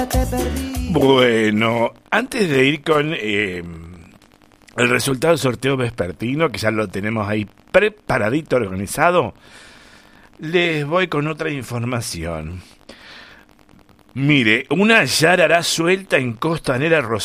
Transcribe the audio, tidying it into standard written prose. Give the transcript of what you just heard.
Bueno, antes de ir con el resultado del sorteo vespertino, que ya lo tenemos ahí preparadito, organizado, les voy con otra información. Mire, una yarará suelta en Costanera Rosario